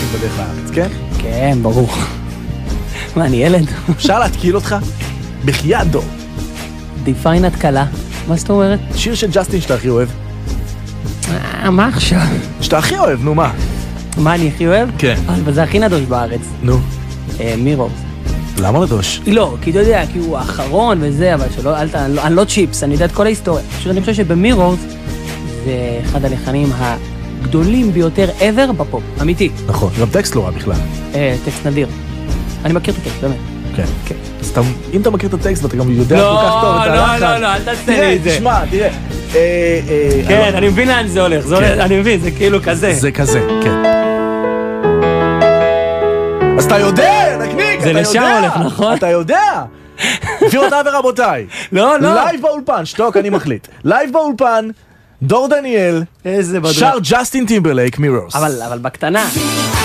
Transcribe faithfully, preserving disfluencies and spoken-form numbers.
בדרך לארץ, כן? כן, ברור. מה, אני ילד? אפשר להתקיל אותך? בחייאת דור. דיפיין התקלה. מה זאת אומרת? שיר של ג'סטין שאתה הכי אוהב. אה, מה עכשיו? שאתה הכי אוהב, נו מה? מה אני הכי אוהב? כן. אבל זה הכי נדוש בארץ. נו. מירורס. למה נדוש? לא, כי אתה יודע, כי הוא האחרון וזה, אבל שלא, אל ת... אני לא צ'יפס, אני יודע את כל ההיסטוריה. פשוט אני חושב שבמירורס זה אחד הלחנים הגדולים ביותר ever בפופ, אמיתי. נכון, גם טקסט לא רע בכלל. אה, טקסט נדיר. אני מכיר את הטקסט, באמת. כן. כן. אז אתה, אם אתה מכיר את הטקסט ואתה גם יודע לא, כל כך טוב את הלחן. לא, לא, לא, אל תעשה לי את זה. תשמע, תראה. אה, אה, כן, אני מבין לאן זה הולך, זה הולך, אני מבין, זה כאילו כזה. זה כזה, כן. אז אתה יודע, נקניק, אתה יודע. זה לשם הולך, נכון? אתה יודע. גבירותיי ורבותיי. לא, לא. לייב באולפן, שתוק, אני מחליט. לייב באולפן, דור דניאל, איזה בדוק. שר ג'סטין טימברלייק, מירורס. אבל, אבל בקטנה.